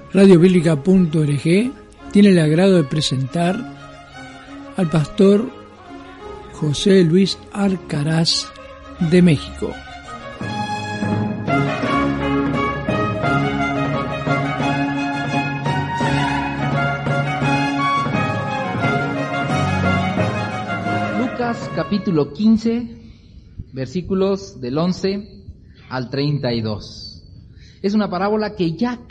Radiobíblica.org tiene el agrado de presentar al pastor José Luis Arcaraz de México. Lucas capítulo 15, versículos del 11 al 32. Es una parábola que ya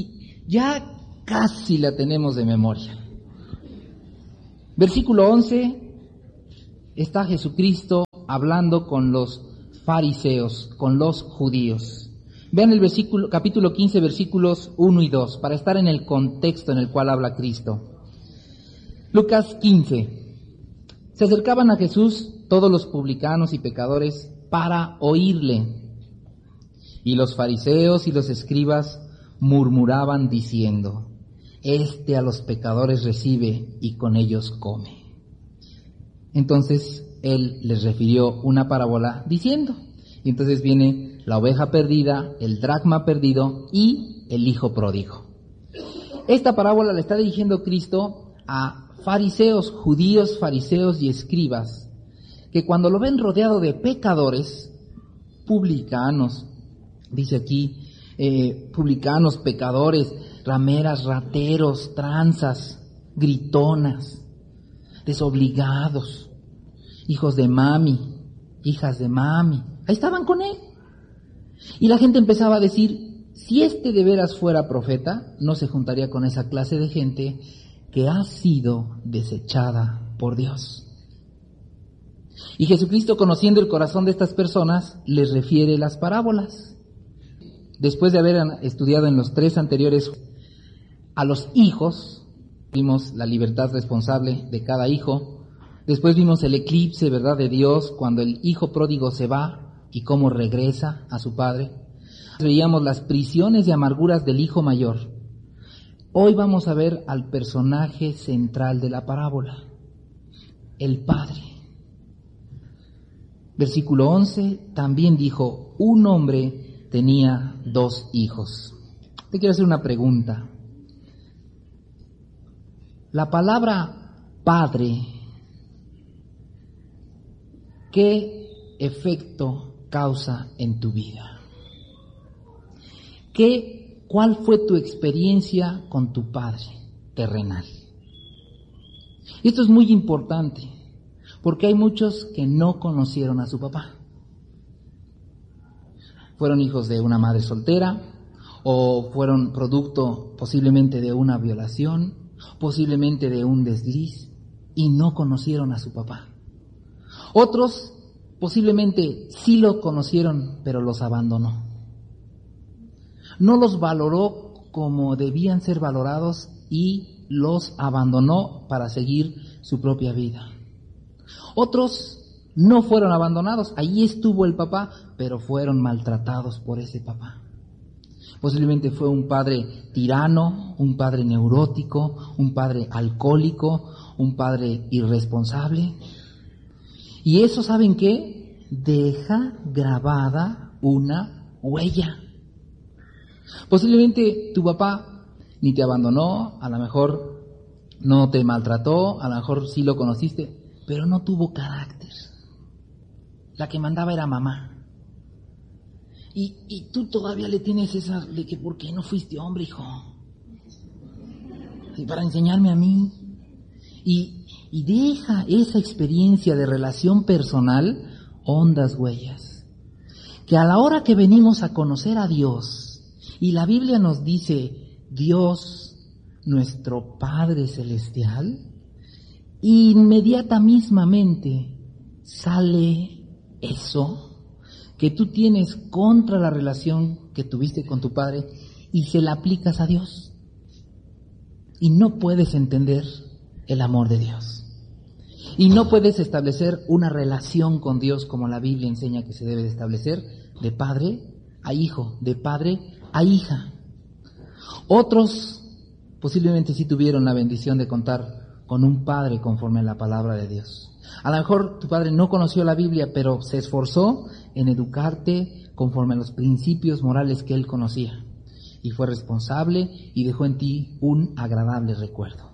casi la tenemos de memoria. Versículo 11, está Jesucristo hablando con los fariseos, con los judíos. Vean el capítulo 15, versículos 1 y 2, para estar en el contexto en el cual habla Cristo. Lucas 15. Se acercaban a Jesús todos los publicanos y pecadores para oírle. Y los fariseos y los escribas murmuraban diciendo: Este a los pecadores recibe y con ellos come. Entonces él les refirió una parábola diciendo, y entonces viene la oveja perdida, el dracma perdido y el hijo pródigo. Esta parábola le está dirigiendo Cristo a fariseos, judíos, fariseos y escribas, que cuando lo ven rodeado de pecadores, publicanos, dice aquí, publicanos, pecadores, rameras, rateros, tranzas, gritonas, desobligados, hijos de mami, hijas de mami, ahí estaban con él. Y la gente empezaba a decir, si este de veras fuera profeta, no se juntaría con esa clase de gente que ha sido desechada por Dios. Y Jesucristo, conociendo el corazón de estas personas, les refiere las parábolas. Después de haber estudiado en los 3 anteriores a los hijos, vimos la libertad responsable de cada hijo. Después vimos el eclipse, ¿verdad?, de Dios cuando el hijo pródigo se va y cómo regresa a su padre. Veíamos las prisiones y amarguras del hijo mayor. Hoy vamos a ver al personaje central de la parábola, el padre. Versículo 11, también dijo, un hombre tenía 2 hijos. Te quiero hacer una pregunta. La palabra padre, ¿qué efecto causa en tu vida? ¿Cuál fue tu experiencia con tu padre terrenal? Y esto es muy importante, porque hay muchos que no conocieron a su papá. Fueron hijos de una madre soltera, o fueron producto posiblemente de una violación, posiblemente de un desliz, y no conocieron a su papá. Otros posiblemente sí lo conocieron, pero los abandonó. No los valoró como debían ser valorados y los abandonó para seguir su propia vida. Otros no fueron abandonados, allí estuvo el papá, pero fueron maltratados por ese papá. Posiblemente fue un padre tirano, un padre neurótico, un padre alcohólico, un padre irresponsable. Y eso, ¿saben qué? Deja grabada una huella. Posiblemente tu papá ni te abandonó, a lo mejor no te maltrató, a lo mejor sí lo conociste, pero no tuvo carácter. La que mandaba era mamá. Y tú todavía le tienes esa de que ¿por qué no fuiste hombre, hijo? Y para enseñarme a mí. Y deja esa experiencia de relación personal hondas huellas. Que a la hora que venimos a conocer a Dios, y la Biblia nos dice, Dios, nuestro Padre Celestial, inmediatamente sale eso que tú tienes contra la relación que tuviste con tu Padre y se la aplicas a Dios. Y no puedes entender el amor de Dios. Y no puedes establecer una relación con Dios como la Biblia enseña que se debe de establecer, de padre a hijo, de padre a hija. Otros posiblemente sí tuvieron la bendición de contar con un padre conforme a la palabra de Dios. A lo mejor tu padre no conoció la Biblia, pero se esforzó en educarte conforme a los principios morales que él conocía. y fue responsable y dejó en ti un agradable recuerdo.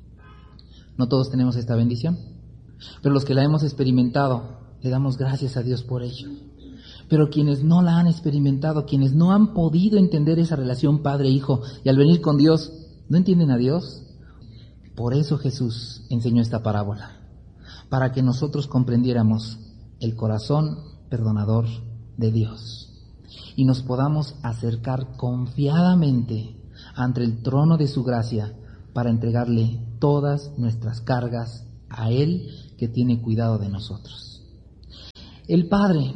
No todos tenemos esta bendición, pero los que la hemos experimentado, le damos gracias a Dios por ello. Pero quienes no la han experimentado, quienes no han podido entender esa relación padre-hijo y al venir con Dios, ¿no entienden a Dios? Por eso Jesús enseñó esta parábola, para que nosotros comprendiéramos el corazón perdonador de Dios y nos podamos acercar confiadamente ante el trono de su gracia para entregarle todas nuestras cargas a Él que tiene cuidado de nosotros. El Padre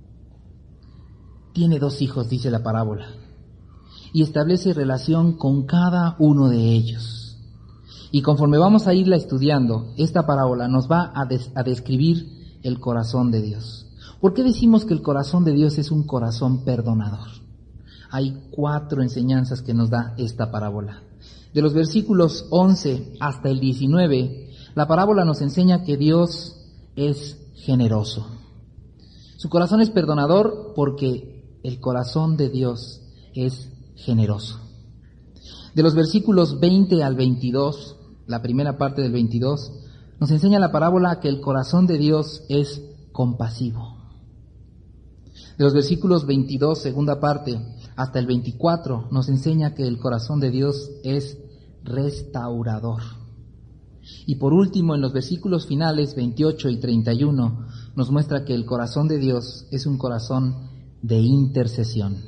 tiene 2 hijos, dice la parábola, y establece relación con cada uno de ellos. Y conforme vamos a irla estudiando, esta parábola nos va a describir el corazón de Dios. ¿Por qué decimos que el corazón de Dios es un corazón perdonador? Hay 4 enseñanzas que nos da esta parábola. De los versículos 11 hasta el 19, la parábola nos enseña que Dios es generoso. Su corazón es perdonador porque el corazón de Dios es generoso. De los versículos 20 al 22, la primera parte del 22, nos enseña la parábola que el corazón de Dios es compasivo. De los versículos 22, segunda parte, hasta el 24, nos enseña que el corazón de Dios es restaurador. Y por último, en los versículos finales, 28 y 31, nos muestra que el corazón de Dios es un corazón de intercesión.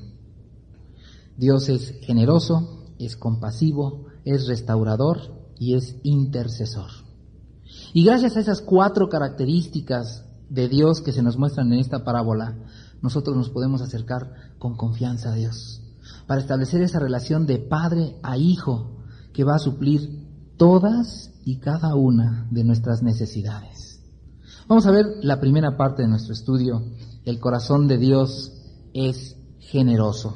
Dios es generoso, es compasivo, es restaurador y es intercesor. Y gracias a esas 4 características de Dios que se nos muestran en esta parábola, nosotros nos podemos acercar con confianza a Dios para establecer esa relación de padre a hijo que va a suplir todas y cada una de nuestras necesidades. Vamos a ver la primera parte de nuestro estudio. El corazón de Dios es generoso.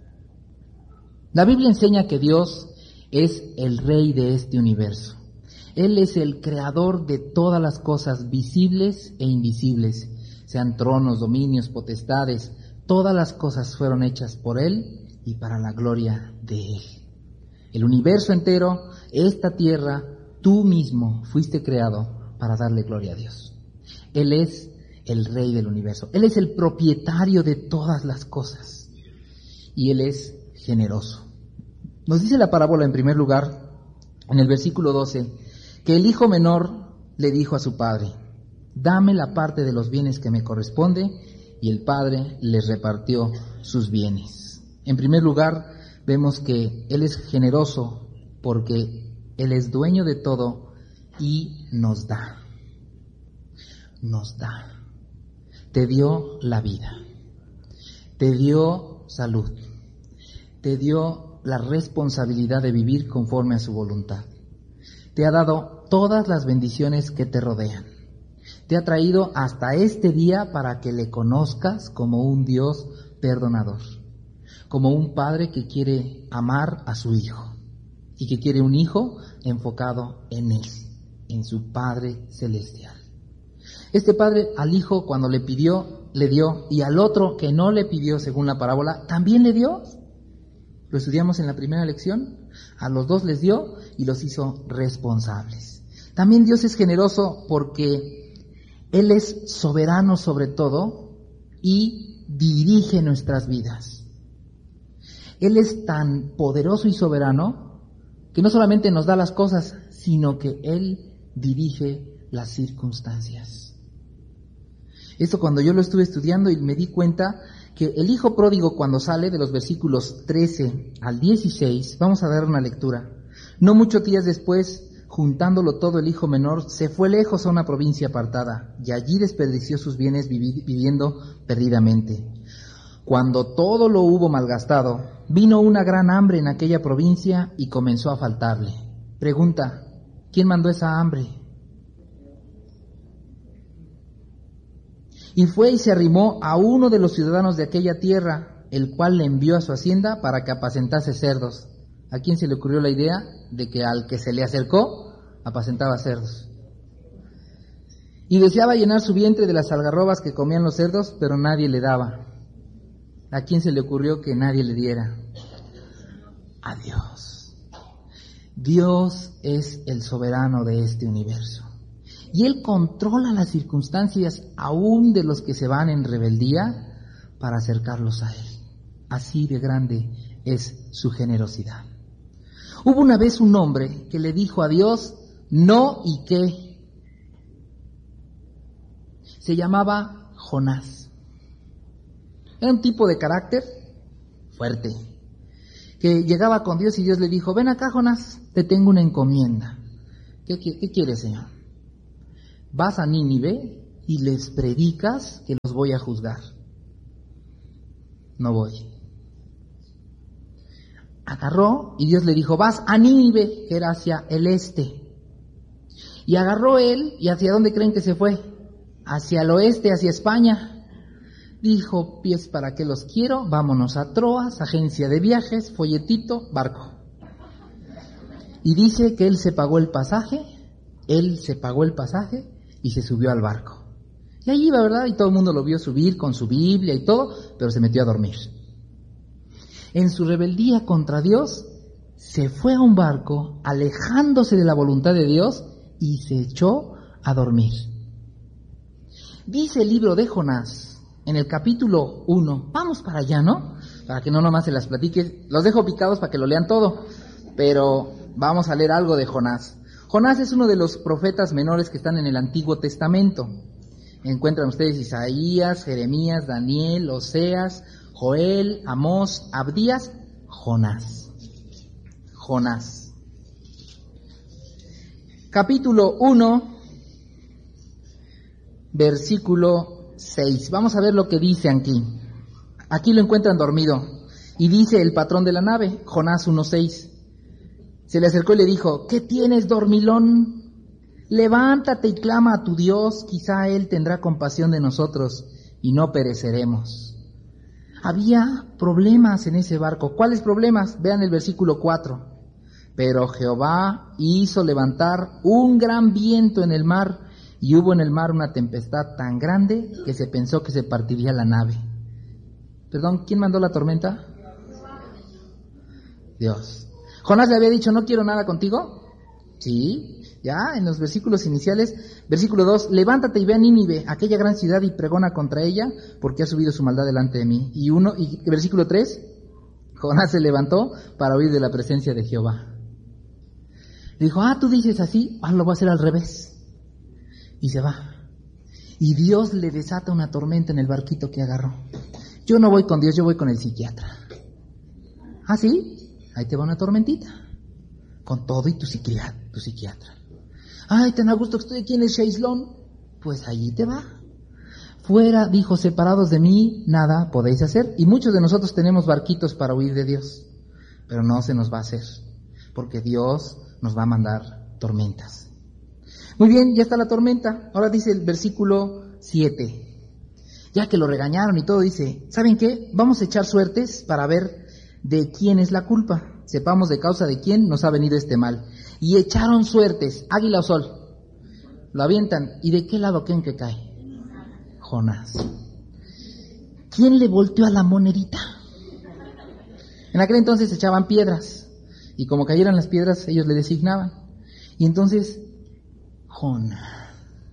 La Biblia enseña que Dios es el rey de este universo. Él es el creador de todas las cosas visibles e invisibles, sean tronos, dominios, potestades. Todas las cosas fueron hechas por Él y para la gloria de Él. El universo entero, esta tierra, tú mismo fuiste creado para darle gloria a Dios. Él es el rey del universo. Él es el propietario de todas las cosas. Y Él es generoso. Nos dice la parábola en primer lugar, en el versículo 12, que el hijo menor le dijo a su padre: dame la parte de los bienes que me corresponde, y el padre les repartió sus bienes. En primer lugar, vemos que Él es generoso porque Él es dueño de todo y nos da. Nos da. Te dio la vida, te dio salud, te dio la responsabilidad de vivir conforme a su voluntad. Te ha dado todas las bendiciones que te rodean. Te ha traído hasta este día para que le conozcas como un Dios perdonador, como un padre que quiere amar a su hijo y que quiere un hijo enfocado en Él, en su Padre celestial. Este padre al hijo cuando le pidió, le dio, y al otro que no le pidió según la parábola, también le dio. Lo estudiamos en la primera lección. A los 2 les dio y los hizo responsables. También Dios es generoso porque Él es soberano sobre todo y dirige nuestras vidas. Él es tan poderoso y soberano que no solamente nos da las cosas, sino que Él dirige las circunstancias. Esto cuando yo lo estuve estudiando y me di cuenta que el hijo pródigo cuando sale, de los versículos 13 al 16, vamos a dar una lectura. No muchos días después, juntándolo todo, el hijo menor se fue lejos a una provincia apartada y allí desperdició sus bienes viviendo perdidamente. Cuando todo lo hubo malgastado, vino una gran hambre en aquella provincia y comenzó a faltarle. Pregunta: ¿quién mandó esa hambre? Y fue y se arrimó a uno de los ciudadanos de aquella tierra, el cual le envió a su hacienda para que apacentase cerdos. ¿A quién se le ocurrió la idea de que al que se le acercó, apacentaba cerdos? Y deseaba llenar su vientre de las algarrobas que comían los cerdos, pero nadie le daba. ¿A quién se le ocurrió que nadie le diera? a Dios. Dios es el soberano de este universo. Y Él controla las circunstancias aún de los que se van en rebeldía para acercarlos a Él. Así de grande es su generosidad. Hubo una vez un hombre que le dijo a Dios, no y qué. Se llamaba Jonás. Era un tipo de carácter fuerte, que llegaba con Dios y Dios le dijo, ven acá, Jonás, te tengo una encomienda. ¿Qué quieres, Señor? Vas a Nínive y les predicas que los voy a juzgar. No voy. Agarró y Dios le dijo, vas a Nínive, que era hacia el este. Y agarró él, ¿y hacia dónde creen que se fue? Hacia el oeste, hacia España. Dijo, pies para qué los quiero, vámonos a Troas, agencia de viajes, folletito, barco. Y dice que él se pagó el pasaje y se subió al barco. Y ahí iba, ¿verdad? Y todo el mundo lo vio subir con su Biblia y todo, pero se metió a dormir. En su rebeldía contra Dios, se fue a un barco, alejándose de la voluntad de Dios, y se echó a dormir. Dice el libro de Jonás, en el capítulo 1, vamos para allá, ¿no? Para que no nomás se las platique, los dejo picados para que lo lean todo, pero vamos a leer algo de Jonás. Jonás es uno de los profetas menores que están en el Antiguo Testamento. Encuentran ustedes Isaías, Jeremías, Daniel, Oseas, Joel, Amós, Abdías, Jonás. Capítulo 1, versículo 6. Vamos a ver lo que dice aquí. Aquí lo encuentran dormido. Y dice el patrón de la nave, Jonás 1:6. Se le acercó y le dijo, ¿qué tienes, dormilón? Levántate y clama a tu Dios, quizá Él tendrá compasión de nosotros y no pereceremos. Había problemas en ese barco. ¿Cuáles problemas? Vean el versículo 4. Pero Jehová hizo levantar un gran viento en el mar, y hubo en el mar una tempestad tan grande que se pensó que se partiría la nave. Perdón, ¿quién mandó la tormenta? Dios. Jonás le había dicho, no quiero nada contigo. Sí, ya en los versículos iniciales, versículo 2, levántate y ve a Nínive, aquella gran ciudad, y pregona contra ella, porque ha subido su maldad delante de mí. Y versículo 3, Jonás se levantó para huir de la presencia de Jehová. Dijo, tú dices así, lo voy a hacer al revés. Y se va. Y Dios le desata una tormenta en el barquito que agarró. Yo no voy con Dios, yo voy con el psiquiatra. ¿Sí? Ahí te va una tormentita. Con todo y tu psiquiatra. Ay, tan a gusto que estoy aquí en el Sheislón. Pues allí te va. Fuera, dijo, separados de mí, nada podéis hacer. Y muchos de nosotros tenemos barquitos para huir de Dios. Pero no se nos va a hacer. Porque Dios nos va a mandar tormentas. Muy bien, ya está la tormenta. Ahora dice el versículo 7. Ya que lo regañaron y todo, dice, ¿saben qué? Vamos a echar suertes para ver de quién es la culpa. Sepamos de causa de quién nos ha venido este mal. Y echaron suertes, águila o sol. Lo avientan. ¿Y de qué lado creen que cae? Jonás. ¿Quién le volteó a la monedita? En aquel entonces echaban piedras. Y como cayeran las piedras, ellos le designaban. Y entonces, Jonás,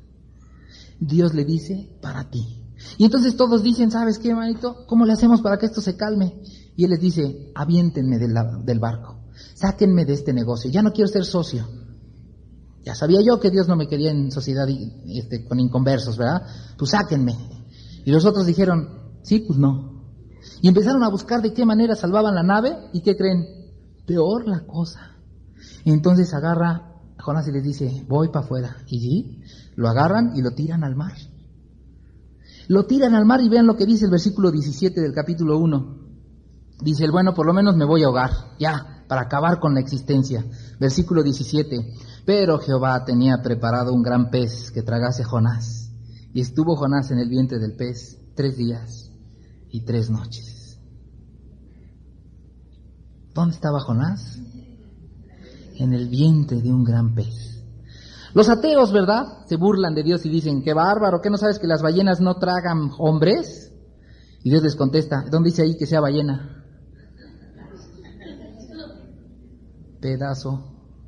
Dios le dice, para ti. Y entonces todos dicen, ¿sabes qué, manito? ¿Cómo le hacemos para que esto se calme? Y él les dice, aviéntenme del barco, sáquenme de este negocio, ya no quiero ser socio. Ya sabía yo que Dios no me quería en sociedad con inconversos, ¿verdad? Pues sáquenme. Y los otros dijeron, sí, pues no. Y empezaron a buscar de qué manera salvaban la nave, ¿y qué creen? Peor la cosa. Y entonces agarra a Jonás y les dice, voy para afuera. Y sí, lo agarran y lo tiran al mar. Lo tiran al mar y vean lo que dice el versículo 17 del capítulo 1. Dice, bueno, por lo menos me voy a ahogar, ya, para acabar con la existencia. Versículo 17. Pero Jehová tenía preparado un gran pez que tragase a Jonás. Y estuvo Jonás en el vientre del pez 3 días y 3 noches. ¿Dónde estaba Jonás? En el vientre de un gran pez. Los ateos, ¿verdad? Se burlan de Dios y dicen, qué bárbaro, ¿qué no sabes que las ballenas no tragan hombres? Y Dios les contesta, ¿dónde dice ahí que sea ballena? pedazo.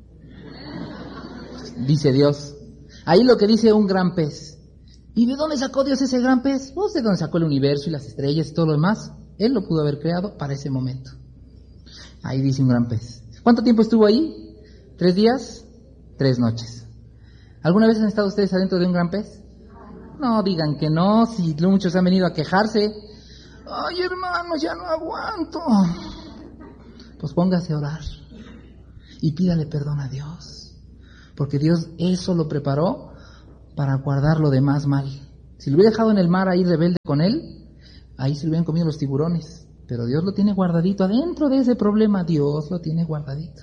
Dice Dios. Ahí lo que dice un gran pez. ¿Y de dónde sacó Dios ese gran pez? Pues de dónde sacó el universo y las estrellas y todo lo demás. Él lo pudo haber creado para ese momento. Ahí dice un gran pez. ¿Cuánto tiempo estuvo ahí? 3 días, 3 noches. ¿Alguna vez han estado ustedes adentro de un gran pez? No, digan que no, si muchos han venido a quejarse. Ay, hermano, ya no aguanto. Pues póngase a orar y pídale perdón a Dios, porque Dios eso lo preparó para guardar lo demás mal. Si lo hubiera dejado en el mar ahí rebelde con él, ahí se lo hubieran comido los tiburones, pero Dios lo tiene guardadito adentro de ese problema. Dios lo tiene guardadito.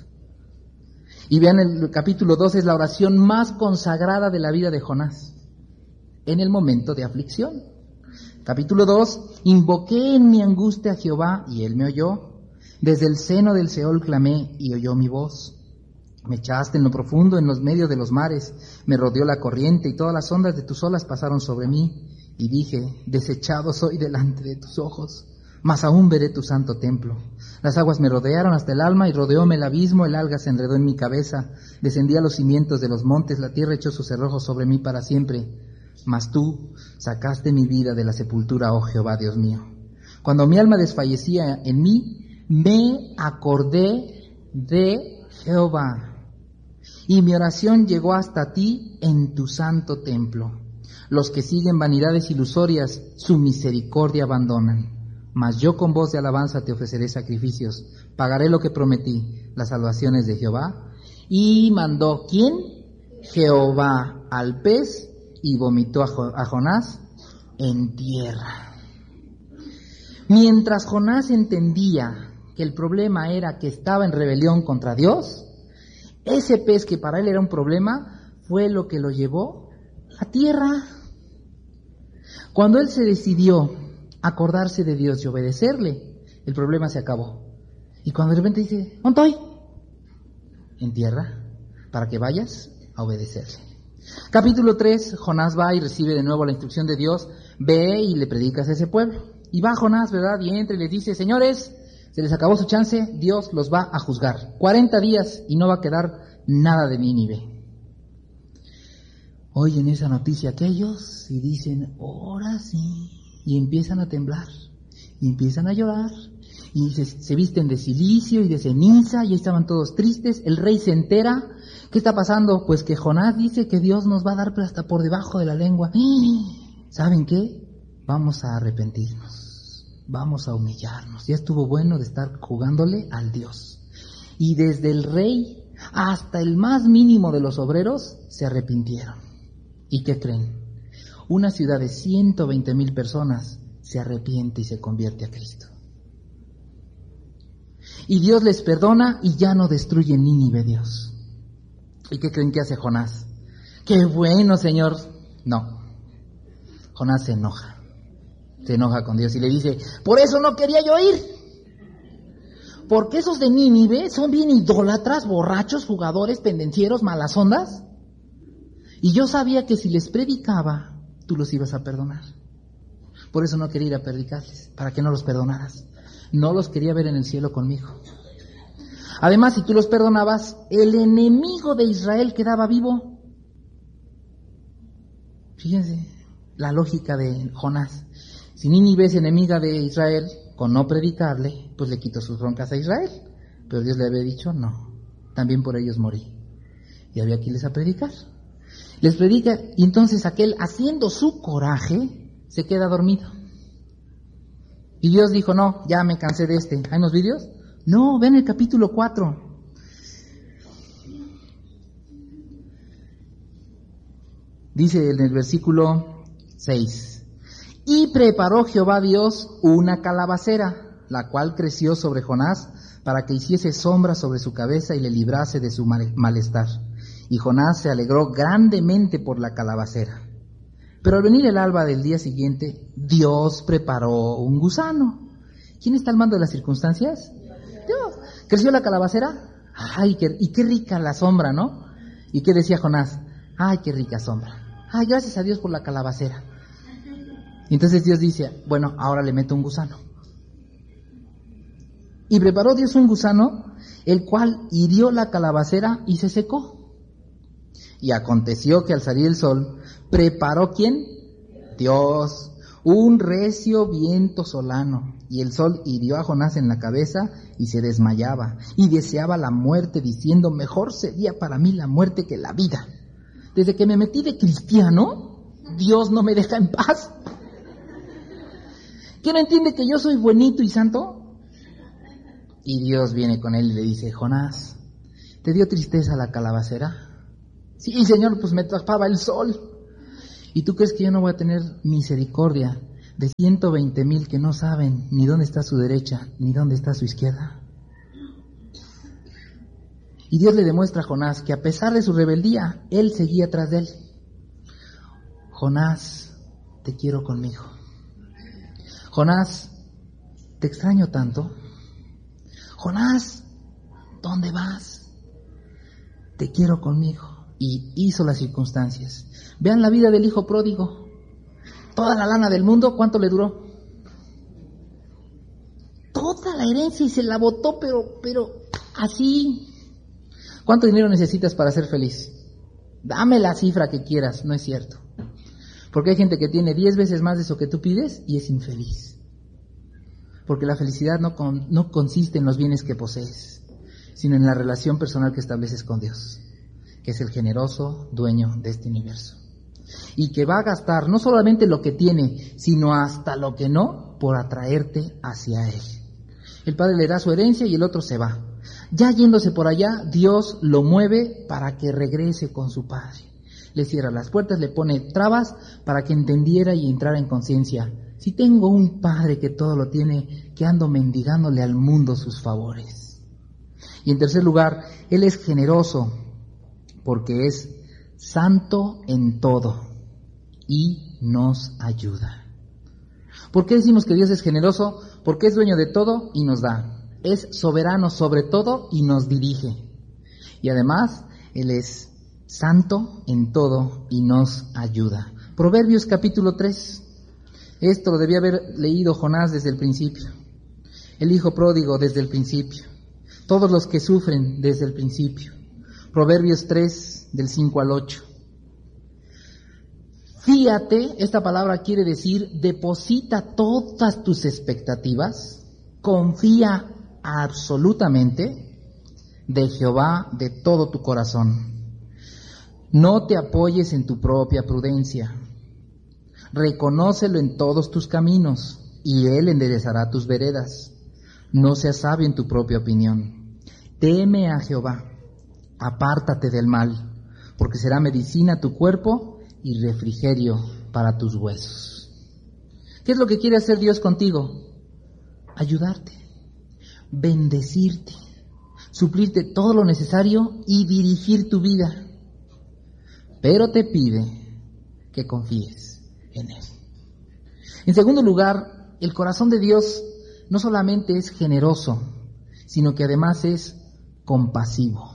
Y vean, el capítulo 2 es la oración más consagrada de la vida de Jonás en el momento de aflicción. Capítulo 2, invoqué en mi angustia a Jehová y él me oyó. Desde el seno del Seol clamé y oyó mi voz. Me echaste en lo profundo, en los medios de los mares. Me rodeó la corriente y todas las ondas de tus olas pasaron sobre mí. Y dije, desechado soy delante de tus ojos, mas aún veré tu santo templo. Las aguas me rodearon hasta el alma y rodeóme el abismo, el alga se enredó en mi cabeza. Descendí a los cimientos de los montes, la tierra echó sus cerrojos sobre mí para siempre. Mas tú sacaste mi vida de la sepultura, oh Jehová, Dios mío. Cuando mi alma desfallecía en mí, me acordé de Jehová, y mi oración llegó hasta ti en tu santo templo. Los que siguen vanidades ilusorias, su misericordia abandonan. Mas yo con voz de alabanza te ofreceré sacrificios. Pagaré lo que prometí, las salvaciones de Jehová. Y mandó, ¿quién? Jehová al pez, y vomitó a Jonás en tierra. Mientras Jonás entendía que el problema era que estaba en rebelión contra Dios, ese pez que para él era un problema fue lo que lo llevó a tierra. Cuando él se decidió acordarse de Dios y obedecerle, el problema se acabó. Y cuando de repente dice, ¿dónde estoy? En tierra, para que vayas a obedecerle. Capítulo 3, Jonás va y recibe de nuevo la instrucción de Dios, ve y le predicas a ese pueblo. Y va Jonás, ¿verdad? Y entra y les dice, señores, se les acabó su chance, Dios los va a juzgar. 40 días y no va a quedar nada de Nínive. Oyen esa noticia aquellos y dicen, ahora sí. Y empiezan a temblar, y empiezan a llorar, y se visten de cilicio y de ceniza, y estaban todos tristes. El rey se entera. ¿Qué está pasando? Pues que Jonás dice que Dios nos va a dar hasta por debajo de la lengua. ¿Saben qué? Vamos a arrepentirnos, vamos a humillarnos. Ya estuvo bueno de estar jugándole al Dios. Y desde el rey hasta el más mínimo de los obreros se arrepintieron. ¿Y qué creen? Una ciudad de 120,000 personas se arrepiente y se convierte a Cristo. Y Dios les perdona y ya no destruye Nínive Dios. ¿Y qué creen que hace Jonás? ¡Qué bueno, Señor! No. Jonás se enoja con Dios y le dice, por eso no quería yo ir. Porque esos de Nínive son bien idólatras, borrachos, jugadores, pendencieros, malas ondas. Y yo sabía que si les predicaba, tú los ibas a perdonar. Por eso no quería ir a predicarles, para que no los perdonaras. No los quería ver en el cielo conmigo. Además, si tú los perdonabas, el enemigo de Israel quedaba vivo. Fíjense la lógica de Jonás. Si Nínive es enemiga de Israel, con no predicarle, pues le quito sus broncas a Israel. Pero Dios le había dicho, no, también por ellos morí. Y había que irles a predicar. Les predica, y entonces aquel, haciendo su coraje, se queda dormido. Y Dios dijo, no, ya me cansé de este. ¿Hay unos vídeos? No, ven el capítulo 4. Dice en el versículo 6. Y preparó Jehová Dios una calabacera, la cual creció sobre Jonás, para que hiciese sombra sobre su cabeza y le librase de su malestar. Y Jonás se alegró grandemente por la calabacera. Pero al venir el alba del día siguiente, Dios preparó un gusano. ¿Quién está al mando de las circunstancias? Dios. ¿Creció la calabacera? Ay, qué rica la sombra, ¿no? ¿Y qué decía Jonás? Ay, qué rica sombra. Ay, gracias a Dios por la calabacera. Y entonces Dios dice, bueno, ahora le meto un gusano. Y preparó Dios un gusano, el cual hirió la calabacera y se secó. Y aconteció que al salir el sol, preparó ¿quién? Dios, un recio viento solano. Y el sol hirió a Jonás en la cabeza y se desmayaba. Y deseaba la muerte, diciendo, mejor sería para mí la muerte que la vida. Desde que me metí de cristiano, Dios no me deja en paz. ¿Quién entiende que yo soy buenito y santo? Y Dios viene con él y le dice, Jonás, ¿te dio tristeza la calabacera? Sí, Señor, pues me tapaba el sol. ¿Y tú crees que yo no voy a tener misericordia de 120,000 que no saben ni dónde está su derecha, ni dónde está su izquierda? Y Dios le demuestra a Jonás que a pesar de su rebeldía, él seguía tras de él. Jonás, te quiero conmigo. Jonás, te extraño tanto. Jonás, ¿dónde vas? Te quiero conmigo. Y hizo las circunstancias. Vean la vida del hijo pródigo. Toda la lana del mundo, ¿cuánto le duró? Toda la herencia y se la botó, pero así. ¿Cuánto dinero necesitas para ser feliz? Dame la cifra que quieras, no es cierto. Porque hay gente que tiene 10 veces más de eso que tú pides y es infeliz. Porque la felicidad no consiste en los bienes que posees, sino en la relación personal que estableces con Dios, que es el generoso dueño de este universo. Y que va a gastar no solamente lo que tiene, sino hasta lo que no, por atraerte hacia Él. El padre le da su herencia y el otro se va. Ya yéndose por allá, Dios lo mueve para que regrese con su padre. Le cierra las puertas, le pone trabas para que entendiera y entrara en conciencia. Si tengo un padre que todo lo tiene, que ando mendigándole al mundo sus favores. Y en tercer lugar, Él es generoso porque es santo en todo y nos ayuda. ¿Por qué decimos que Dios es generoso? Porque es dueño de todo y nos da. Es soberano sobre todo y nos dirige. Y además, Él es santo en todo y nos ayuda. Proverbios capítulo 3. Esto lo debía haber leído Jonás desde el principio. El hijo pródigo desde el principio. Todos los que sufren desde el principio. Proverbios 3, del 5 al 8. Fíate, esta palabra quiere decir, deposita todas tus expectativas, confía absolutamente de Jehová de todo tu corazón. No te apoyes en tu propia prudencia. Reconócelo en todos tus caminos, y Él enderezará tus veredas. No seas sabio en tu propia opinión. Teme a Jehová, apártate del mal, porque será medicina a tu cuerpo y refrigerio para tus huesos. ¿Qué es lo que quiere hacer Dios contigo? Ayudarte, bendecirte, suplirte todo lo necesario y dirigir tu vida. Pero te pide que confíes en Él. En segundo lugar, el corazón de Dios no solamente es generoso, sino que además es compasivo.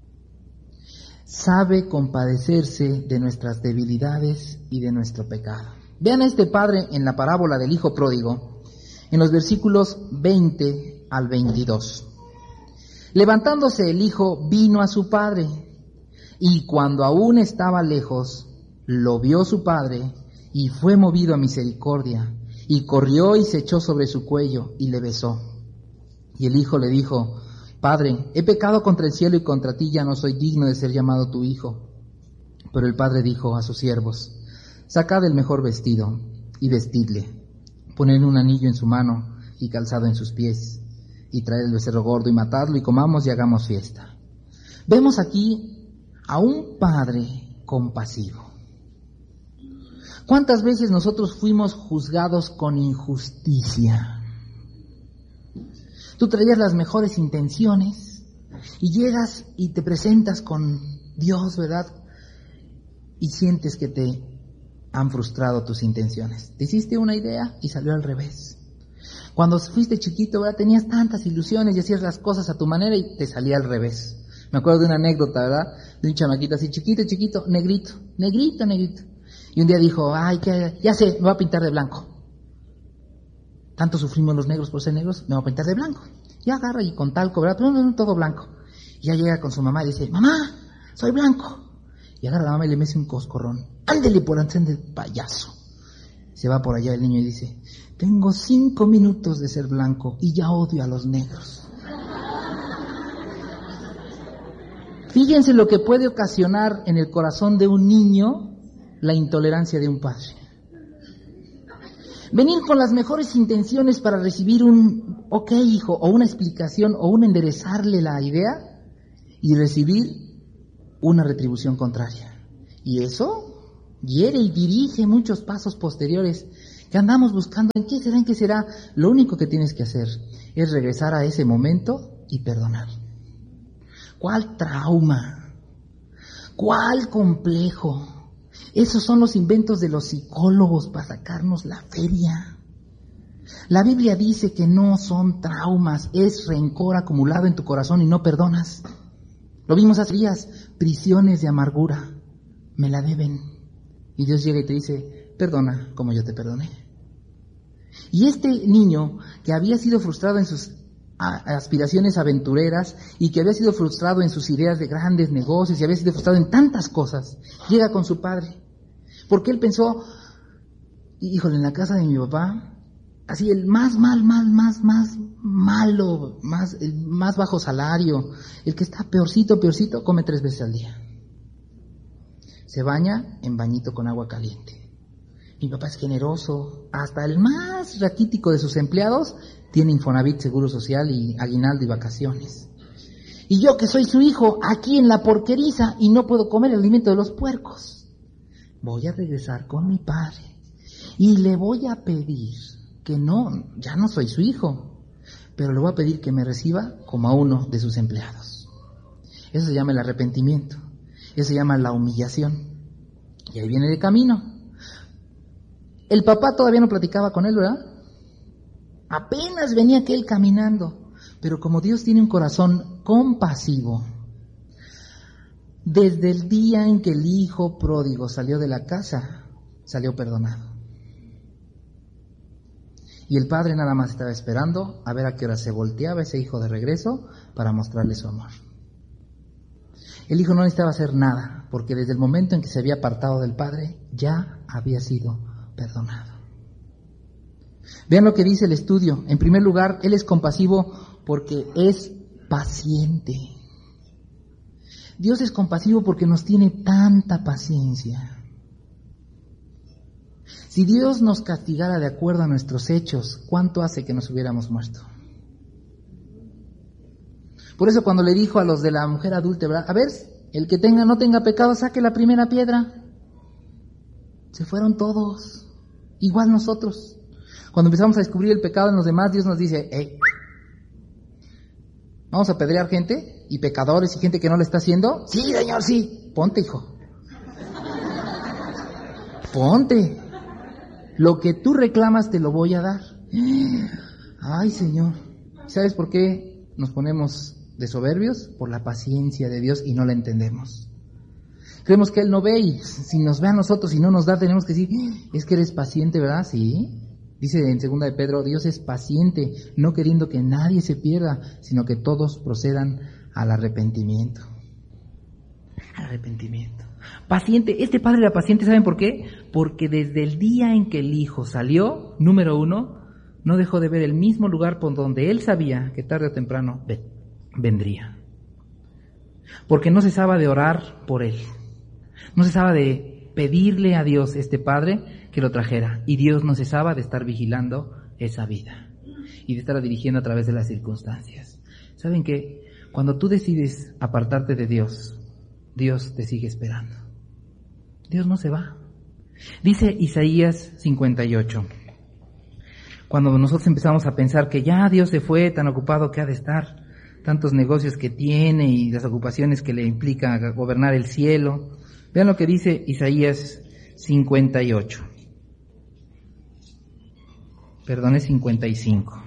Sabe compadecerse de nuestras debilidades y de nuestro pecado. Vean a este padre en la parábola del hijo pródigo, en los versículos 20 al 22. Levantándose el hijo, vino a su padre, y cuando aún estaba lejos, lo vio su padre, y fue movido a misericordia, y corrió y se echó sobre su cuello, y le besó. Y el hijo le dijo, Padre, he pecado contra el cielo y contra ti, ya no soy digno de ser llamado tu hijo. Pero el padre dijo a sus siervos, sacad el mejor vestido, y vestidle, poned un anillo en su mano, y calzado en sus pies, y traed el becerro gordo, y matadlo, y comamos y hagamos fiesta. Vemos aquí a un padre compasivo. ¿Cuántas veces nosotros fuimos juzgados con injusticia? Tú traías las mejores intenciones y llegas y te presentas con Dios, ¿verdad? Y sientes que te han frustrado tus intenciones. Te hiciste una idea y salió al revés. Cuando fuiste chiquito, ¿verdad? Tenías tantas ilusiones y hacías las cosas a tu manera y te salía al revés. Me acuerdo de una anécdota, ¿verdad? De un chamaquito así chiquito, negrito. Y un día dijo, ay, que ya sé, me voy a pintar de blanco. Tanto sufrimos los negros por ser negros, me voy a pintar de blanco. Y agarra y con talco, ¿verdad? Pero todo blanco. Y ya llega con su mamá y dice, mamá, soy blanco. Y agarra a la mamá y le mete un coscorrón. Ándele por encender, payaso. Se va por allá el niño y dice, tengo 5 minutos de ser blanco y ya odio a los negros. Fíjense lo que puede ocasionar en el corazón de un niño la intolerancia de un padre. Venir con las mejores intenciones para recibir un ok, hijo, o una explicación, o un enderezarle la idea, y recibir una retribución contraria. Y eso hiere y dirige muchos pasos posteriores que andamos buscando. ¿En qué será? ¿En qué será? Lo único que tienes que hacer es regresar a ese momento y perdonar. ¿Cuál trauma? ¿Cuál complejo? Esos son los inventos de los psicólogos para sacarnos la feria. La Biblia dice que no son traumas, es rencor acumulado en tu corazón y no perdonas. Lo vimos hace días, prisiones de amargura, me la deben. Y Dios llega y te dice, perdona como yo te perdoné. Y este niño que había sido frustrado en sus aspiraciones aventureras y que había sido frustrado en sus ideas de grandes negocios y había sido frustrado en tantas cosas, llega con su padre. Porque él pensó, híjole, en la casa de mi papá, así el más malo, el más bajo salario, el que está peorcito, come 3 veces al día. Se baña en bañito con agua caliente. Mi papá es generoso, hasta el más raquítico de sus empleados tiene Infonavit, Seguro Social y aguinaldo y vacaciones. Y yo que soy su hijo, aquí en la porqueriza y no puedo comer el alimento de los puercos. Voy a regresar con mi padre y le voy a pedir que ya no soy su hijo, pero le voy a pedir que me reciba como a uno de sus empleados. Eso se llama el arrepentimiento, eso se llama la humillación. Y ahí viene de camino. El papá todavía no platicaba con él, ¿verdad? Apenas venía aquel caminando, pero como Dios tiene un corazón compasivo, desde el día en que el hijo pródigo salió de la casa, salió perdonado. Y el padre nada más estaba esperando a ver a qué hora se volteaba ese hijo de regreso para mostrarle su amor. El hijo no necesitaba hacer nada, porque desde el momento en que se había apartado del padre, ya había sido perdonado. Vean lo que dice el estudio. En primer lugar, él es compasivo porque es paciente. Dios es compasivo porque nos tiene tanta paciencia. Si Dios nos castigara de acuerdo a nuestros hechos, ¿cuánto hace que nos hubiéramos muerto? Por eso cuando le dijo a los de la mujer adúltera, a ver, el que no tenga pecado, saque la primera piedra. Se fueron todos, igual nosotros. Cuando empezamos a descubrir el pecado en los demás, Dios nos dice, hey, ¿vamos a apedrear gente y pecadores y gente que no le está haciendo? Sí, Señor, sí. Ponte, hijo. Ponte. Lo que tú reclamas te lo voy a dar. Ay, Señor. ¿Sabes por qué nos ponemos de soberbios? Por la paciencia de Dios y no la entendemos. Creemos que Él no ve y si nos ve a nosotros y no nos da, tenemos que decir, es que eres paciente, ¿verdad? Sí. Dice en 2 de Pedro, Dios es paciente, no queriendo que nadie se pierda, sino que todos procedan al arrepentimiento. Al arrepentimiento. Paciente, este padre era paciente, ¿saben por qué? Porque desde el día en que el hijo salió, número 1, no dejó de ver el mismo lugar por donde él sabía que tarde o temprano vendría. Porque no cesaba de orar por él. No cesaba de pedirle a Dios, este padre, que lo trajera. Y Dios no cesaba de estar vigilando esa vida. Y de estar dirigiendo a través de las circunstancias. ¿Saben qué? Cuando tú decides apartarte de Dios, Dios te sigue esperando. Dios no se va. Dice Isaías 58. Cuando nosotros empezamos a pensar que ya Dios se fue, tan ocupado que ha de estar, tantos negocios que tiene y las ocupaciones que le implica gobernar el cielo. Vean lo que dice Isaías 58. Perdón, es 55.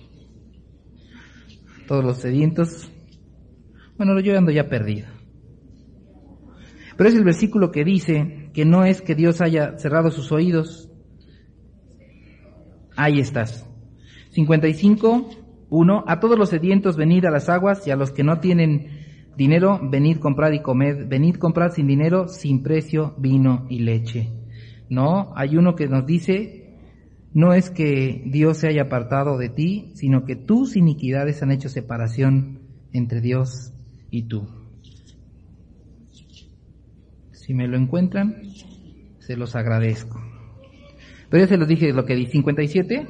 Todos los sedientos. Bueno, yo ando ya perdido. Pero es el versículo que dice que no es que Dios haya cerrado sus oídos. Ahí estás. 55, 1, a todos los sedientos venid a las aguas, y a los que no tienen dinero, venid comprad y comed, venid comprad sin dinero, sin precio, vino y leche. No, hay uno que nos dice, no es que Dios se haya apartado de ti, sino que tus iniquidades han hecho separación entre Dios y tú. Si me lo encuentran, se los agradezco. Pero ya se los dije lo que di, 57.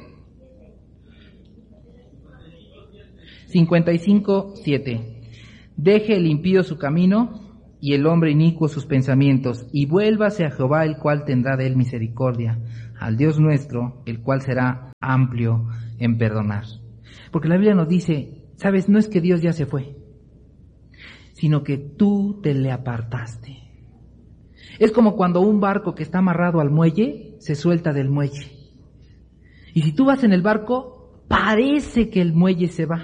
55:7. Deje el impío su camino y el hombre inicuo sus pensamientos, y vuélvase a Jehová, el cual tendrá de él misericordia, al Dios nuestro, el cual será amplio en perdonar. Porque la Biblia nos dice, sabes, no es que Dios ya se fue, sino que tú te le apartaste. Es como cuando un barco que está amarrado al muelle se suelta del muelle. Y si tú vas en el barco, parece que el muelle se va.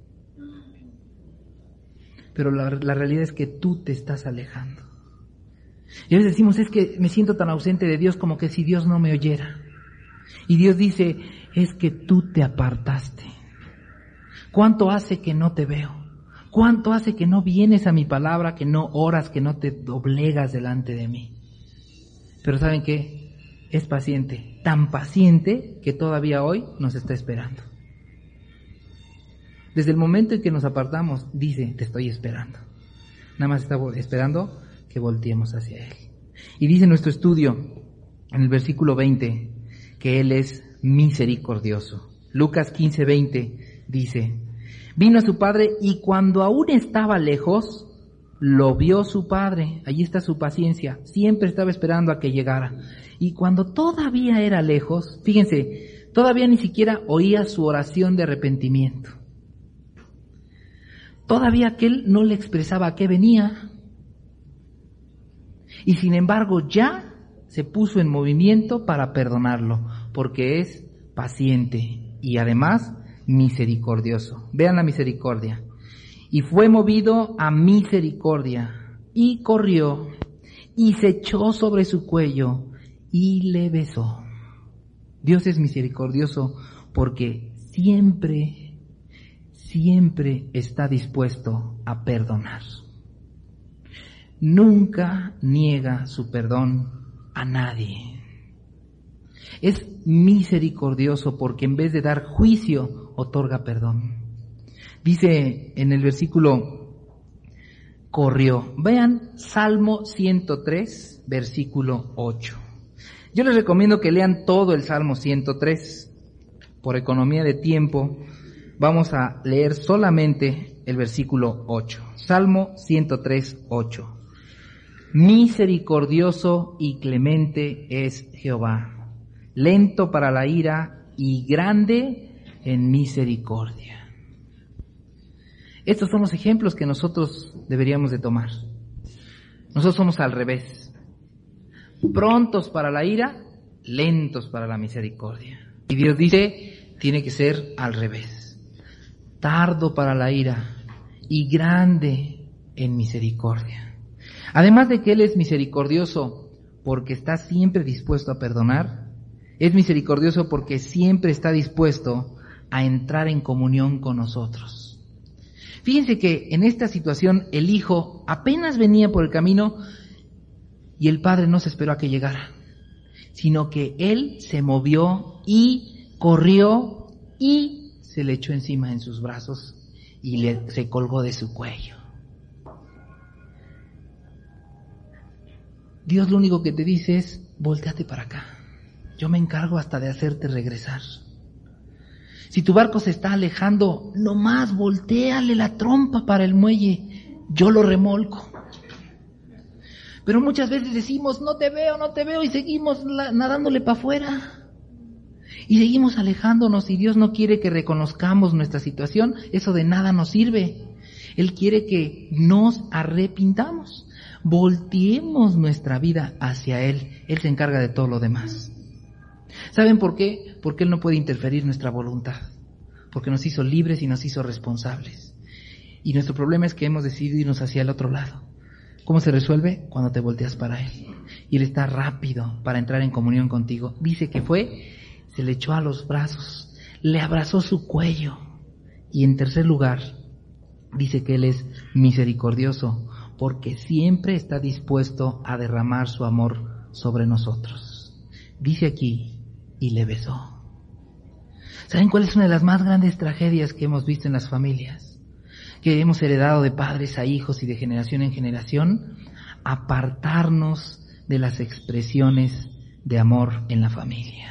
Pero la realidad es que tú te estás alejando. Y a veces decimos, es que me siento tan ausente de Dios como que si Dios no me oyera. Y Dios dice, es que tú te apartaste. ¿Cuánto hace que no te veo? ¿Cuánto hace que no vienes a mi palabra, que no oras, que no te doblegas delante de mí? Pero ¿saben qué? Es paciente, tan paciente que todavía hoy nos está esperando. Desde el momento en que nos apartamos, dice, te estoy esperando. Nada más está esperando que volteemos hacia Él. Y dice nuestro estudio, en el versículo 20, que Él es misericordioso. Lucas 15:20 dice, vino a su padre y cuando aún estaba lejos, lo vio su padre. Allí está su paciencia. Siempre estaba esperando a que llegara. Y cuando todavía era lejos, fíjense, todavía ni siquiera oía su oración de arrepentimiento. Todavía aquel no le expresaba a qué venía. Y sin embargo ya se puso en movimiento para perdonarlo, porque es paciente y además misericordioso. Vean la misericordia. Y fue movido a misericordia, y corrió, y se echó sobre su cuello, y le besó. Dios es misericordioso porque siempre está dispuesto a perdonar. Nunca niega su perdón a nadie. Es misericordioso porque en vez de dar juicio, otorga perdón. Dice en el versículo, corrió. Vean Salmo 103, versículo 8. Yo les recomiendo que lean todo el Salmo 103. Por economía de tiempo, vamos a leer solamente el versículo 8. Salmo 103, 8. Misericordioso y clemente es Jehová, lento para la ira y grande en misericordia. Estos son los ejemplos que nosotros deberíamos de tomar. Nosotros somos al revés. Prontos para la ira, lentos para la misericordia. Y Dios dice, tiene que ser al revés. Tardo para la ira y grande en misericordia. Además de que Él es misericordioso porque está siempre dispuesto a perdonar, es misericordioso porque siempre está dispuesto a entrar en comunión con nosotros. Fíjense que en esta situación el hijo apenas venía por el camino y el padre no se esperó a que llegara, sino que él se movió y corrió y se le echó encima en sus brazos y se colgó de su cuello. Dios lo único que te dice es, volteate para acá. Yo me encargo hasta de hacerte regresar. Si tu barco se está alejando, nomás voltéale la trompa para el muelle, yo lo remolco. Pero muchas veces decimos, no te veo, y seguimos nadándole para afuera. Y seguimos alejándonos, y Dios no quiere que reconozcamos nuestra situación, eso de nada nos sirve. Él quiere que nos arrepintamos, volteemos nuestra vida hacia Él, Él se encarga de todo lo demás. ¿Saben por qué? Porque Él no puede interferir nuestra voluntad, porque nos hizo libres y nos hizo responsables. Y nuestro problema es que hemos decidido irnos hacia el otro lado. ¿Cómo se resuelve? Cuando te volteas para Él. Y Él está rápido para entrar en comunión contigo. Dice que se le echó a los brazos, le abrazó su cuello Y en tercer lugar, dice que Él es misericordioso, porque siempre está dispuesto a derramar su amor sobre nosotros. Dice aquí, y le besó. ¿Saben cuál es una de las más grandes tragedias que hemos visto en las familias? Que hemos heredado de padres a hijos y de generación en generación, apartarnos de las expresiones de amor en la familia.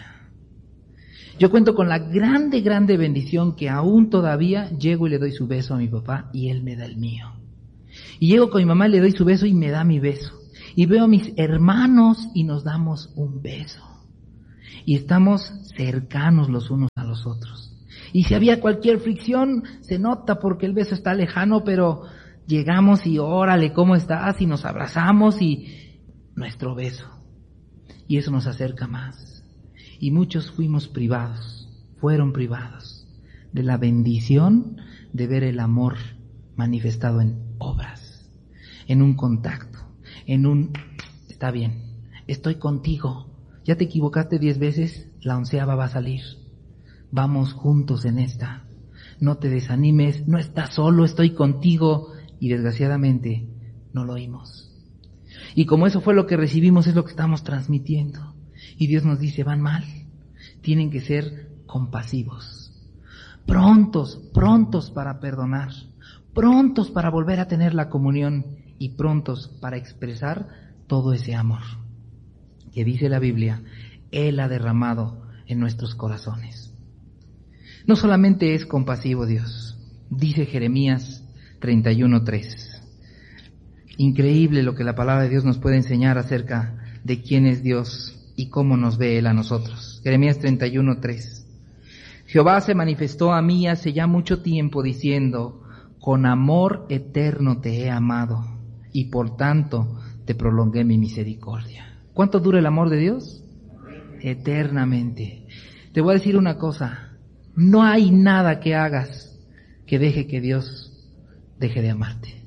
Yo cuento con la grande bendición que aún todavía llego y le doy su beso a mi papá y él me da el mío. Y llego con mi mamá y le doy su beso y me da mi beso. Y veo a mis hermanos y nos damos un beso. Y estamos cercanos los unos a los otros. Y si había cualquier fricción, se nota porque el beso está lejano, pero llegamos y órale, ¿cómo estás? Y nos abrazamos y nuestro beso. Y eso nos acerca más. Y muchos fueron privados de la bendición de ver el amor manifestado en obras, en un contacto, está bien, estoy contigo, ya te equivocaste 10 veces, la 11ª va a salir, vamos juntos en esta, no te desanimes, no estás solo, estoy contigo, y desgraciadamente no lo oímos. Y como eso fue lo que recibimos, es lo que estamos transmitiendo. Y Dios nos dice, van mal, tienen que ser compasivos, prontos para perdonar, prontos para volver a tener la comunión y prontos para expresar todo ese amor que dice la Biblia, Él ha derramado en nuestros corazones. No solamente es compasivo Dios, dice Jeremías 31:3. Increíble lo que la palabra de Dios nos puede enseñar acerca de quién es Dios y cómo nos ve Él a nosotros. Jeremías 31:3. Jehová se manifestó a mí hace ya mucho tiempo diciendo, con amor eterno te he amado y por tanto te prolongué mi misericordia. ¿Cuánto dura el amor de Dios? Eternamente. Te voy a decir una cosa, no hay nada que hagas que deje que Dios deje de amarte.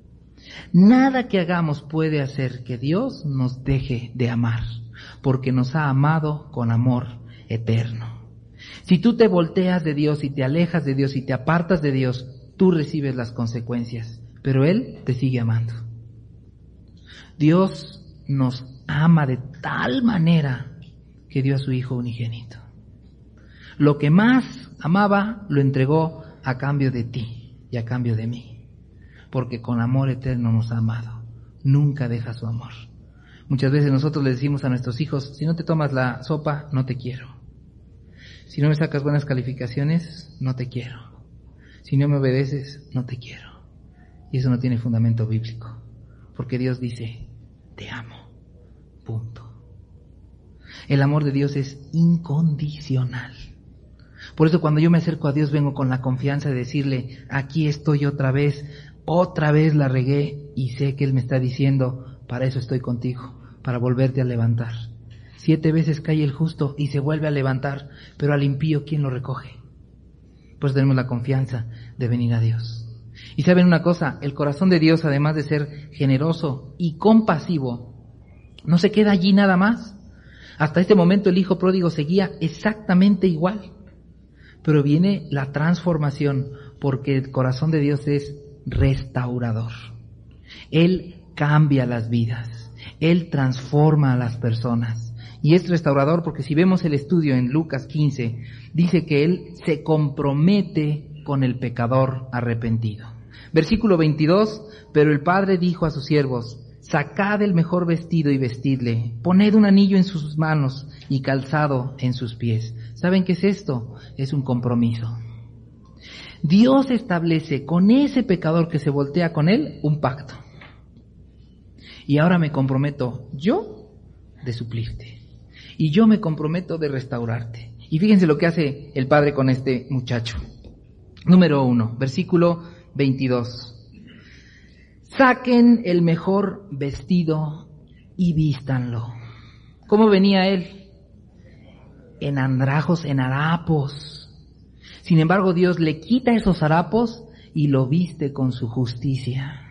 Nada que hagamos puede hacer que Dios nos deje de amar, porque nos ha amado con amor eterno. Si tú te volteas de Dios y te alejas de Dios y te apartas de Dios, tú recibes las consecuencias, pero Él te sigue amando. Dios nos ama de tal manera que dio a su Hijo unigénito. Lo que más amaba lo entregó a cambio de ti y a cambio de mí, porque con amor eterno nos ha amado. Nunca deja su amor. Muchas veces nosotros le decimos a nuestros hijos, si no te tomas la sopa, no te quiero. Si no me sacas buenas calificaciones, no te quiero. Si no me obedeces, no te quiero. Y eso no tiene fundamento bíblico, porque Dios dice, te amo. Punto. El amor de Dios es incondicional. Por eso cuando yo me acerco a Dios vengo con la confianza de decirle, aquí estoy otra vez la regué y sé que Él me está diciendo, para eso estoy contigo, para volverte a levantar. 7 veces cae el justo y se vuelve a levantar, pero al impío, ¿quién lo recoge? Pues tenemos la confianza de venir a Dios. Y saben una cosa, el corazón de Dios, además de ser generoso y compasivo, no se queda allí nada más. Hasta este momento el hijo pródigo seguía exactamente igual. Pero viene la transformación, porque el corazón de Dios es restaurador. Él cambia las vidas, Él transforma a las personas. Y es restaurador porque si vemos el estudio en Lucas 15, dice que Él se compromete con el pecador arrepentido. Versículo 22, pero el padre dijo a sus siervos, sacad el mejor vestido y vestidle, poned un anillo en sus manos y calzado en sus pies. ¿Saben qué es esto? Es un compromiso. Dios establece con ese pecador que se voltea con él un pacto. Y ahora me comprometo yo de suplirte. Y yo me comprometo de restaurarte. Y fíjense lo que hace el padre con este muchacho. Número 1, versículo 22. Saquen el mejor vestido y vístanlo. ¿Cómo venía él? En andrajos, en harapos. Sin embargo, Dios le quita esos harapos y lo viste con su justicia.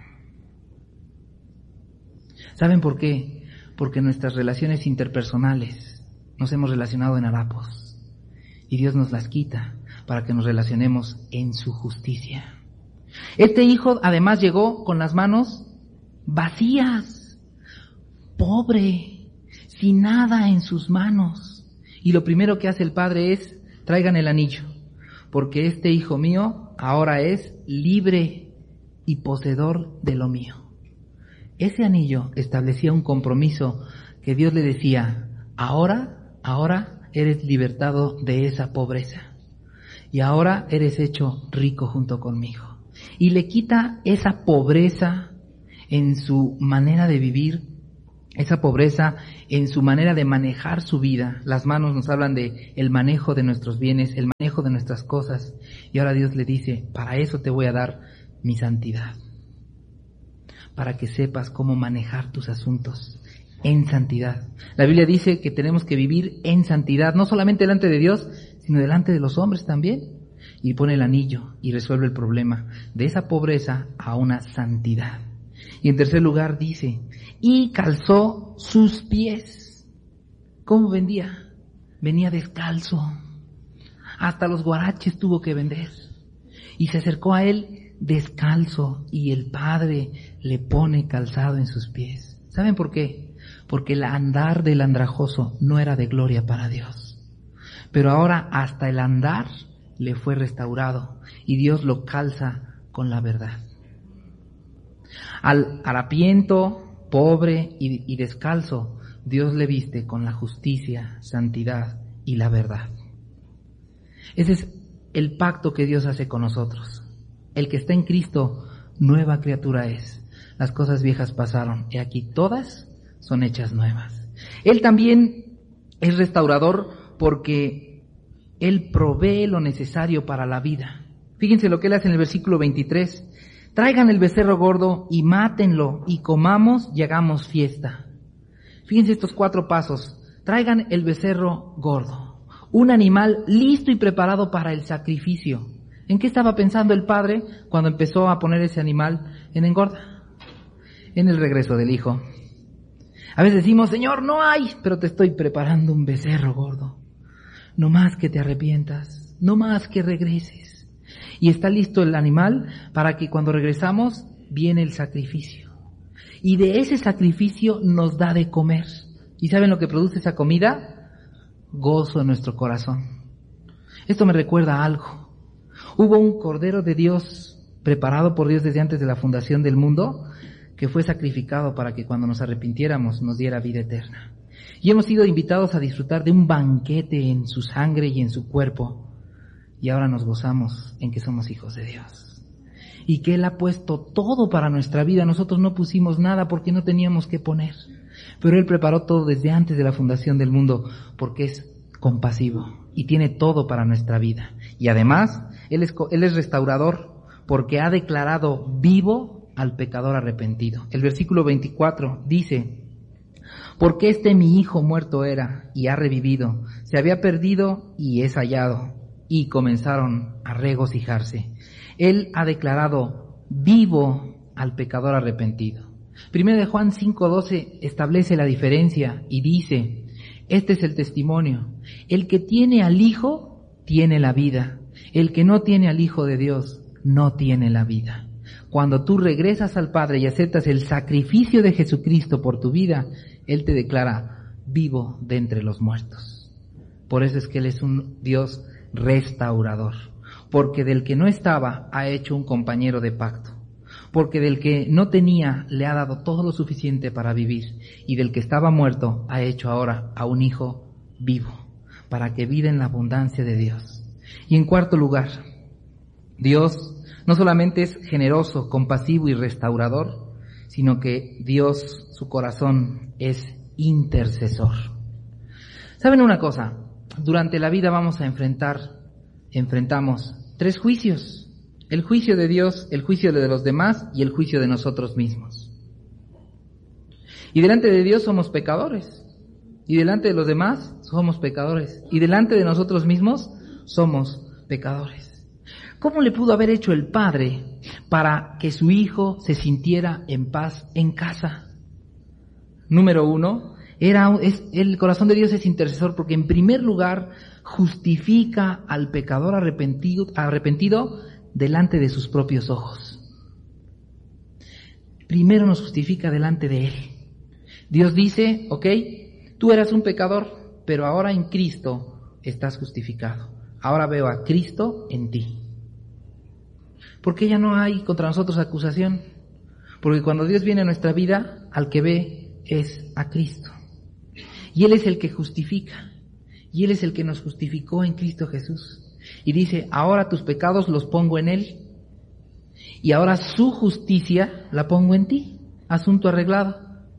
¿Saben por qué? Porque nuestras relaciones interpersonales nos hemos relacionado en harapos y Dios nos las quita para que nos relacionemos en su justicia. Este hijo además llegó con las manos vacías, pobre, sin nada en sus manos. Y lo primero que hace el padre es, traigan el anillo, porque este hijo mío ahora es libre y poseedor de lo mío. Ese anillo establecía un compromiso que Dios le decía, ahora eres libertado de esa pobreza. Y ahora eres hecho rico junto conmigo. Y le quita esa pobreza en su manera de vivir, esa pobreza en su manera de manejar su vida. Las manos nos hablan de el manejo de nuestros bienes, el manejo de nuestras cosas. Y ahora Dios le dice, para eso te voy a dar mi santidad. Para que sepas cómo manejar tus asuntos en santidad. La Biblia dice que tenemos que vivir en santidad, no solamente delante de Dios, sino delante de los hombres también. Y pone el anillo y resuelve el problema de esa pobreza a una santidad. Y en tercer lugar dice, y calzó sus pies. ¿Cómo vendía? Venía descalzo. Hasta los guaraches tuvo que vender. Y se acercó a él descalzo y el Padre le pone calzado en sus pies. ¿Saben por qué? Porque el andar del andrajoso no era de gloria para Dios. Pero ahora hasta el andar le fue restaurado y Dios lo calza con la verdad. Al harapiento, pobre y descalzo, Dios le viste con la justicia, santidad y la verdad. Ese es el pacto que Dios hace con nosotros. El que está en Cristo, nueva criatura es. Las cosas viejas pasaron y aquí todas son hechas nuevas. Él también es restaurador porque Él provee lo necesario para la vida. Fíjense lo que Él hace en el versículo 23. Traigan el becerro gordo y mátenlo y comamos y hagamos fiesta. Fíjense estos 4 pasos. Traigan el becerro gordo. Un animal listo y preparado para el sacrificio. ¿En qué estaba pensando el padre cuando empezó a poner ese animal en engorda? En el regreso del hijo. A veces decimos, Señor, no hay, pero te estoy preparando un becerro gordo. No más que te arrepientas, no más que regreses. Y está listo el animal para que cuando regresamos viene el sacrificio. Y de ese sacrificio nos da de comer. ¿Y saben lo que produce esa comida? Gozo en nuestro corazón. Esto me recuerda a algo. Hubo un Cordero de Dios preparado por Dios desde antes de la fundación del mundo que fue sacrificado para que cuando nos arrepintiéramos nos diera vida eterna. Y hemos sido invitados a disfrutar de un banquete en su sangre y en su cuerpo. Y ahora nos gozamos en que somos hijos de Dios. Y que Él ha puesto todo para nuestra vida. Nosotros no pusimos nada porque no teníamos que poner. Pero Él preparó todo desde antes de la fundación del mundo porque es compasivo y tiene todo para nuestra vida. Y además, Él es restaurador porque ha declarado vivo al pecador arrepentido. El versículo 24 dice, porque mi hijo muerto era y ha revivido, se había perdido y es hallado. Y comenzaron a regocijarse. Él ha declarado vivo al pecador arrepentido. Primero de Juan 5:12 establece la diferencia y dice, este es el testimonio, el que tiene al Hijo tiene la vida, el que no tiene al Hijo de Dios no tiene la vida. Cuando tú regresas al Padre y aceptas el sacrificio de Jesucristo por tu vida, Él te declara vivo de entre los muertos. Por eso es que Él es un Dios restaurador, porque del que no estaba ha hecho un compañero de pacto, porque del que no tenía le ha dado todo lo suficiente para vivir, y del que estaba muerto ha hecho ahora a un hijo vivo, para que viva en la abundancia de Dios. Y en cuarto lugar, Dios no solamente es generoso, compasivo y restaurador, sino que Dios, su corazón, es intercesor. ¿Saben una cosa? Durante la vida enfrentamos 3 juicios. El juicio de Dios, el juicio de los demás y el juicio de nosotros mismos. Y delante de Dios somos pecadores. Y delante de los demás somos pecadores. Y delante de nosotros mismos somos pecadores. ¿Cómo le pudo haber hecho el Padre para que su Hijo se sintiera en paz en casa? Número 1, El corazón de Dios es intercesor porque en primer lugar justifica al pecador arrepentido delante de sus propios ojos. Primero nos justifica delante de Él. Dios dice, ok, tú eras un pecador, pero ahora en Cristo estás justificado. Ahora veo a Cristo en ti. ¿Por qué ya no hay contra nosotros acusación? Porque cuando Dios viene a nuestra vida, al que ve es a Cristo. Y Él es el que justifica. Y Él es el que nos justificó en Cristo Jesús. Y dice, ahora tus pecados los pongo en Él. Y ahora su justicia la pongo en ti. Asunto arreglado.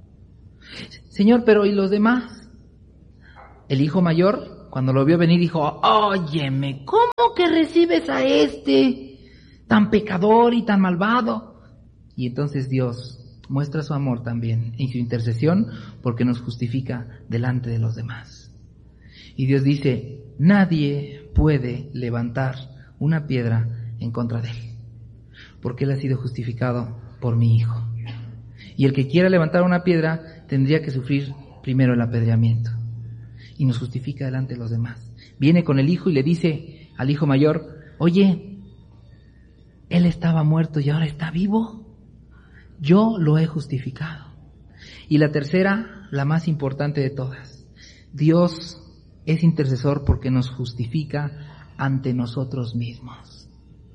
Señor, pero ¿y los demás? El hijo mayor, cuando lo vio venir, dijo, óyeme, ¿cómo que recibes a este tan pecador y tan malvado? Y entonces Dios muestra su amor también en su intercesión porque nos justifica delante de los demás. Y Dios dice, nadie puede levantar una piedra en contra de Él, porque Él ha sido justificado por mi Hijo. Y el que quiera levantar una piedra tendría que sufrir primero el apedreamiento. Y nos justifica delante de los demás. Viene con el Hijo y le dice al hijo mayor, oye, Él estaba muerto y ahora está vivo. Yo lo he justificado. Y la tercera, la más importante de todas. Dios es intercesor porque nos justifica ante nosotros mismos.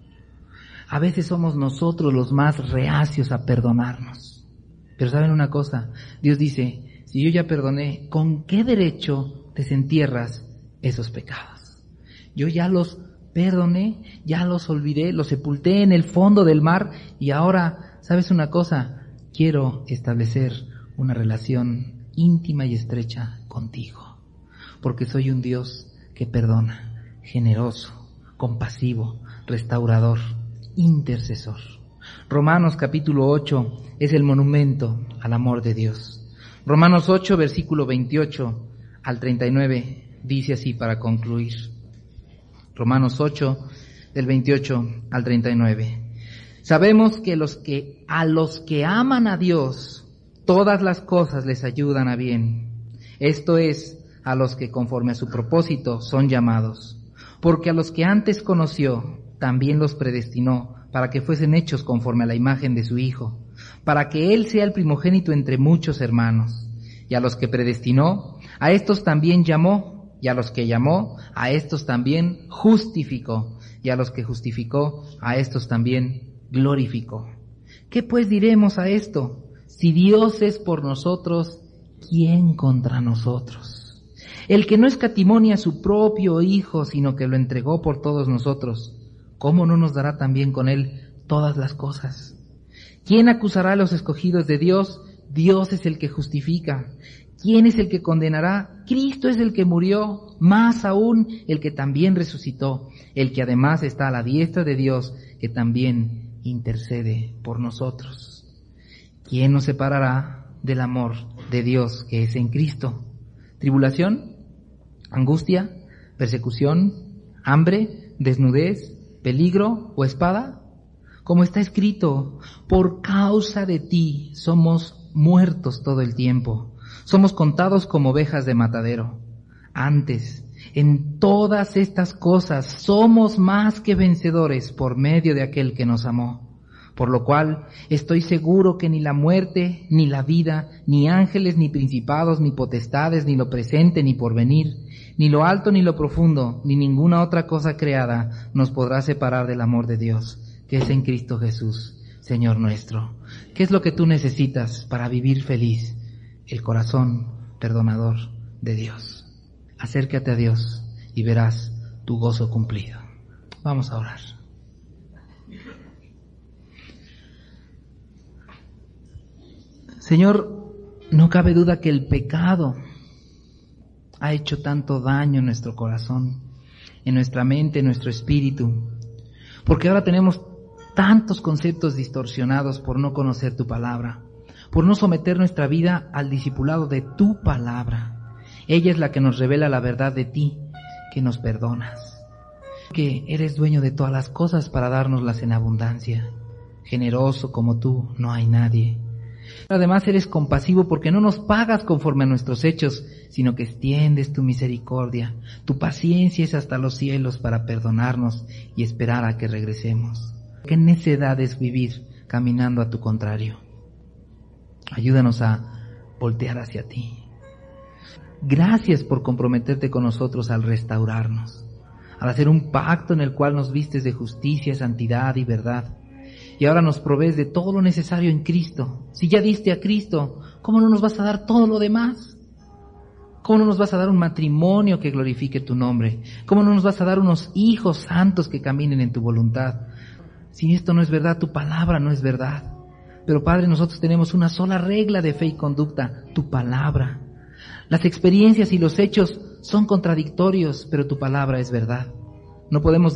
A veces somos nosotros los más reacios a perdonarnos. Pero ¿saben una cosa? Dios dice, si yo ya perdoné, ¿con qué derecho desentierras esos pecados? Yo ya los perdoné, ya los olvidé, los sepulté en el fondo del mar y ahora, ¿sabes una cosa? Quiero establecer una relación íntima y estrecha contigo, porque soy un Dios que perdona, generoso, compasivo, restaurador, intercesor. Romanos capítulo 8 es el monumento al amor de Dios. Romanos 8, versículo 28 al 39, dice así para concluir. Romanos 8, del 28 al 39. Sabemos que a los que aman a Dios, todas las cosas les ayudan a bien. Esto es, a los que conforme a su propósito son llamados. Porque a los que antes conoció, también los predestinó para que fuesen hechos conforme a la imagen de su Hijo, para que Él sea el primogénito entre muchos hermanos. Y a los que predestinó, a estos también llamó, y a los que llamó, a estos también justificó, y a los que justificó, a estos también glorificó. ¿Qué pues diremos a esto? Si Dios es por nosotros, ¿quién contra nosotros? El que no escatimó ni a su propio Hijo, sino que lo entregó por todos nosotros, ¿cómo no nos dará también con Él todas las cosas? ¿Quién acusará a los escogidos de Dios? Dios es el que justifica. ¿Quién es el que condenará? Cristo es el que murió, más aún el que también resucitó, el que además está a la diestra de Dios, que también intercede por nosotros. ¿Quién nos separará del amor de Dios que es en Cristo? ¿Tribulación? ¿Angustia? ¿Persecución? ¿Hambre? ¿Desnudez? ¿Peligro o espada? Como está escrito, por causa de ti somos muertos todo el tiempo. Somos contados como ovejas de matadero. Antes, en todas estas cosas somos más que vencedores por medio de aquel que nos amó. Por lo cual estoy seguro que ni la muerte, ni la vida, ni ángeles, ni principados, ni potestades, ni lo presente, ni porvenir, ni lo alto, ni lo profundo, ni ninguna otra cosa creada nos podrá separar del amor de Dios, que es en Cristo Jesús, Señor nuestro. ¿Qué es lo que tú necesitas para vivir feliz? El corazón perdonador de Dios. Acércate a Dios y verás tu gozo cumplido. Vamos a orar. Señor, no cabe duda que el pecado ha hecho tanto daño en nuestro corazón, en nuestra mente, en nuestro espíritu, porque ahora tenemos tantos conceptos distorsionados por no conocer tu palabra, por no someter nuestra vida al discipulado de tu palabra. Ella es la que nos revela la verdad de ti, que nos perdonas, que eres dueño de todas las cosas para dárnoslas en abundancia. Generoso como tú no hay nadie. Además eres compasivo porque no nos pagas conforme a nuestros hechos, sino que extiendes tu misericordia. Tu paciencia es hasta los cielos para perdonarnos y esperar a que regresemos. Qué necedad es vivir caminando a tu contrario. Ayúdanos a voltear hacia ti. Gracias por comprometerte con nosotros al restaurarnos, al hacer un pacto en el cual nos vistes de justicia, santidad y verdad. Y ahora nos provees de todo lo necesario en Cristo. Si ya diste a Cristo, ¿cómo no nos vas a dar todo lo demás? ¿Cómo no nos vas a dar un matrimonio que glorifique tu nombre? ¿Cómo no nos vas a dar unos hijos santos que caminen en tu voluntad? Si esto no es verdad, tu palabra no es verdad. Pero Padre, nosotros tenemos una sola regla de fe y conducta, tu palabra. Las experiencias y los hechos son contradictorios, pero tu palabra es verdad. No podemos